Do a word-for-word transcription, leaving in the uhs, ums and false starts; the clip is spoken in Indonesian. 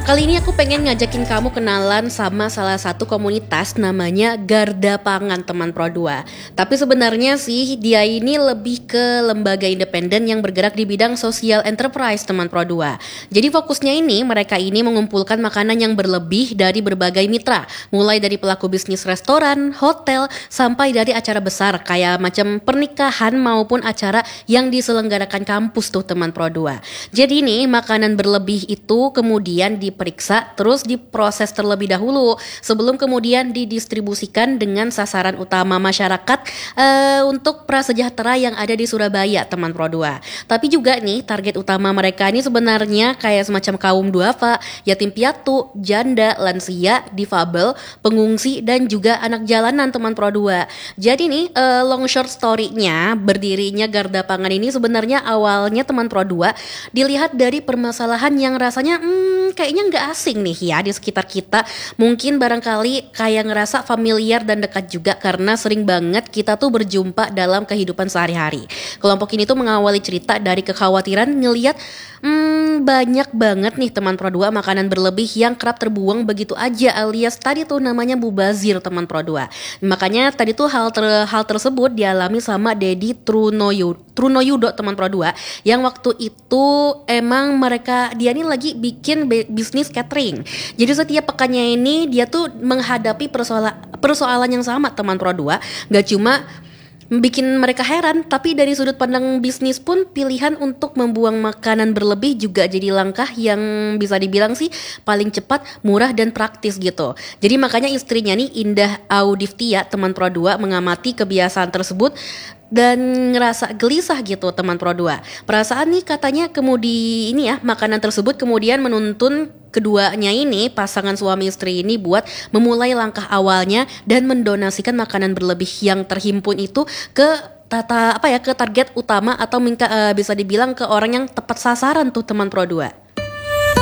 Kali ini aku pengen ngajakin kamu kenalan sama salah satu komunitas namanya Garda Pangan teman Pro dua. Tapi sebenarnya sih dia ini lebih ke lembaga independen yang bergerak di bidang social enterprise teman Pro dua. Jadi fokusnya ini mereka ini mengumpulkan makanan yang berlebih dari berbagai mitra, mulai dari pelaku bisnis restoran, hotel, sampai dari acara besar kayak macam pernikahan maupun acara yang diselenggarakan kampus tuh teman Pro dua. Jadi nih makanan berlebih itu kemudian di diperiksa terus diproses terlebih dahulu sebelum kemudian didistribusikan dengan sasaran utama masyarakat uh, untuk prasejahtera yang ada di Surabaya teman Pro dua. Tapi juga nih target utama mereka ini sebenarnya kayak semacam kaum duafa, yatim piatu, janda, lansia, difabel, pengungsi dan juga anak jalanan teman Pro dua. Jadi nih uh, long short story-nya berdirinya Garda Pangan ini sebenarnya awalnya teman Pro dua dilihat dari permasalahan yang rasanya hmm, kayaknya nggak asing nih ya di sekitar kita. Mungkin barangkali kayak ngerasa familiar dan dekat juga karena sering banget kita tuh berjumpa dalam kehidupan sehari-hari. Kelompok ini tuh mengawali cerita dari kekhawatiran ngelihat hmm, banyak banget nih teman Pro dua makanan berlebih yang kerap terbuang begitu aja, alias tadi tuh namanya mubazir teman Pro dua. Makanya tadi tuh hal ter, hal tersebut dialami sama Dedi Trunoyu Trunoyudo teman Pro dua yang waktu itu emang mereka dia ini lagi bikin be, bisnis catering. Jadi setiap pekannya ini dia tuh menghadapi persoalan persoalan yang sama teman Pro dua. Gak cuma bikin mereka heran, tapi dari sudut pandang bisnis pun pilihan untuk membuang makanan berlebih juga jadi langkah yang bisa dibilang sih paling cepat, murah dan praktis gitu. Jadi makanya istrinya nih Indah Audiftia teman Pro dua mengamati kebiasaan tersebut dan ngerasa gelisah gitu teman Pro dua. Perasaan nih katanya kemudi ini ya makanan tersebut kemudian menuntun keduanya ini pasangan suami istri ini buat memulai langkah awalnya dan mendonasikan makanan berlebih yang terhimpun itu ke tata apa ya ke target utama atau mingka, uh, bisa dibilang ke orang yang tepat sasaran tuh teman Pro dua.